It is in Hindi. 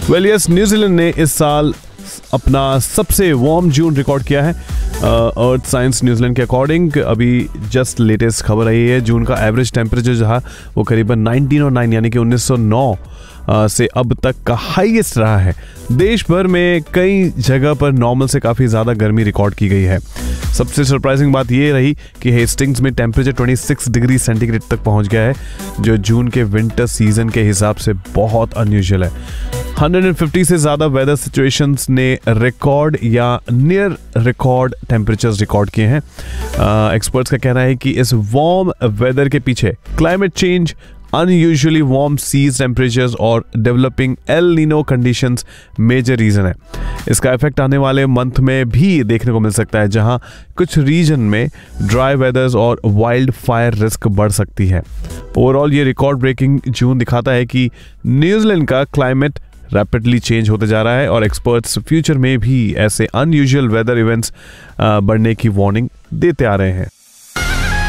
वेल यस, न्यूजीलैंड ने इस साल अपना सबसे वार्म जून रिकॉर्ड किया है। अर्थ साइंस न्यूजीलैंड के अकॉर्डिंग अभी जस्ट लेटेस्ट खबर आई है, जून का एवरेज टेम्परेचर जो है वो करीबन 1909 यानी कि 1909 से अब तक का हाईएस्ट रहा है। देश भर में कई जगह पर नॉर्मल से काफ़ी ज़्यादा गर्मी रिकॉर्ड की गई है। सबसे सरप्राइजिंग बात ये रही कि हेस्टिंग्स में टेम्परेचर 26 डिग्री सेंटीग्रेड तक पहुंच गया है, जो जून के विंटर सीजन के हिसाब से बहुत अनयूजुअल है। 150 से ज़्यादा वेदर सिचुएशंस ने रिकॉर्ड या नियर रिकॉर्ड टेम्परेचर्स रिकॉर्ड किए हैं। एक्सपर्ट्स का कहना है कि इस वार्म वेदर के पीछे climate change, unusually warm seize temperatures और developing El Nino conditions major reason है। इसका इफेक्ट आने वाले मंथ में भी देखने को मिल सकता है, जहां कुछ रीजन में ड्राई वेदर्स और वाइल्ड फायर रिस्क बढ़ सकती है। ओवरऑल ये रिकॉर्ड ब्रेकिंग जून दिखाता है कि न्यूजीलैंड का क्लाइमेट रैपिडली चेंज होते जा रहा है और एक्सपर्ट्स फ्यूचर में भी ऐसे अनयूजुअल वेदर इवेंट्स बढ़ने की वार्निंग देते आ रहे हैं।